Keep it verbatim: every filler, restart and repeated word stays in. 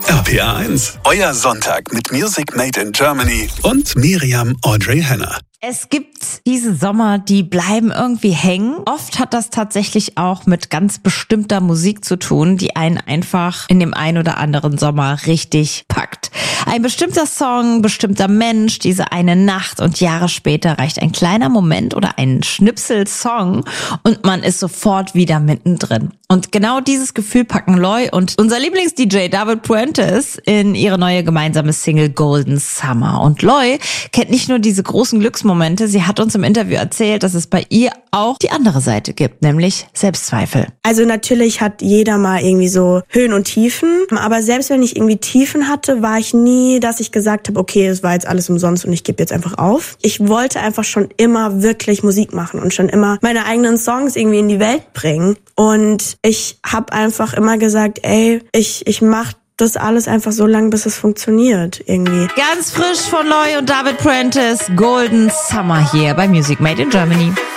R P R eins, euer Sonntag mit Music Made in Germany und Miriam Audrey Henner. Es gibt diese Sommer, die bleiben irgendwie hängen. Oft hat das tatsächlich auch mit ganz bestimmter Musik zu tun, die einen einfach in dem einen oder anderen Sommer richtig packt. Ein bestimmter Song, bestimmter Mensch, diese eine Nacht und Jahre später reicht ein kleiner Moment oder ein Schnipsel-Song und man ist sofort wieder mittendrin. Und genau dieses Gefühl packen Loy und unser Lieblings-D J David Puentes in ihre neue gemeinsame Single Golden Summer. Und Loy kennt nicht nur diese großen Glücksmomente, sie hat uns im Interview erzählt, dass es bei ihr auch die andere Seite gibt, nämlich Selbstzweifel. Also natürlich hat jeder mal irgendwie so Höhen und Tiefen, aber selbst wenn ich irgendwie Tiefen hatte, war ich nie, dass ich gesagt habe, okay, es war jetzt alles umsonst und ich gebe jetzt einfach auf. Ich wollte einfach schon immer wirklich Musik machen und schon immer meine eigenen Songs irgendwie in die Welt bringen. Und ich habe einfach immer gesagt, ey, ich ich mach das alles einfach so lange, bis es funktioniert irgendwie. Ganz frisch von Loy und David Puentes, Golden Summer hier bei Music Made in Germany.